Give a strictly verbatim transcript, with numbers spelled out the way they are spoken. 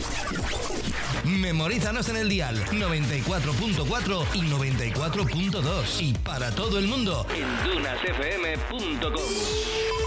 Memorízanos en el dial noventa y cuatro punto cuatro y noventa y cuatro punto dos y para todo el mundo en dunas f m punto com.